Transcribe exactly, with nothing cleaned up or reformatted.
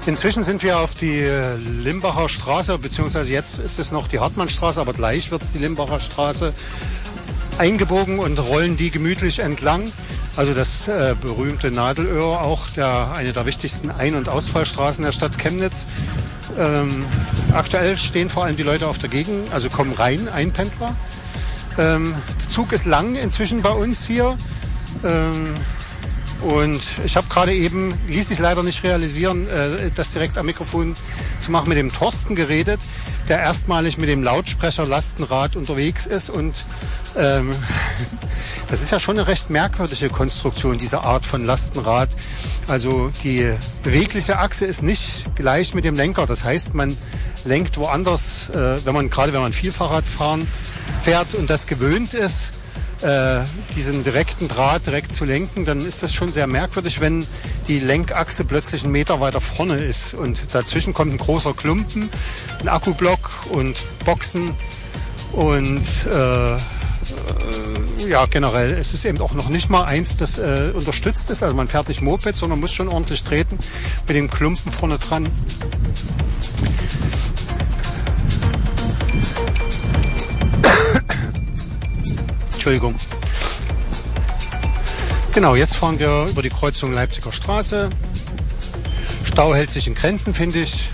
Inzwischen sind wir auf die Limbacher Straße, beziehungsweise jetzt ist es noch die Hartmannstraße, aber gleich wird es die Limbacher Straße eingebogen und rollen die gemütlich entlang. Also das äh, berühmte Nadelöhr, auch der, eine der wichtigsten Ein- und Ausfallstraßen der Stadt Chemnitz. Ähm, aktuell stehen vor allem die Leute auf der Gegend, also kommen rein, Einpendler. Ähm, der Zug ist lang inzwischen bei uns hier. Ähm, und ich habe gerade eben, ließ sich leider nicht realisieren, äh, das direkt am Mikrofon zu machen, mit dem Thorsten geredet, der erstmalig mit dem Lautsprecher Lastenrad unterwegs ist. Und ähm, das ist ja schon eine recht merkwürdige Konstruktion, diese Art von Lastenrad. Also die bewegliche Achse ist nicht gleich mit dem Lenker. Das heißt, man lenkt woanders, äh, wenn man gerade wenn man viel Fahrrad fahren fährt und das gewöhnt ist, äh, diesen direkten Draht direkt zu lenken, dann ist das schon sehr merkwürdig, wenn die Lenkachse plötzlich einen Meter weiter vorne ist und dazwischen kommt ein großer Klumpen, ein Akkublock und Boxen und äh, ja, generell ist es eben auch noch nicht mal eins, das äh, unterstützt ist. Also man fährt nicht Moped, sondern muss schon ordentlich treten mit dem Klumpen vorne dran. Entschuldigung. Genau, jetzt fahren wir über die Kreuzung Leipziger Straße. Stau hält sich in Grenzen, finde ich.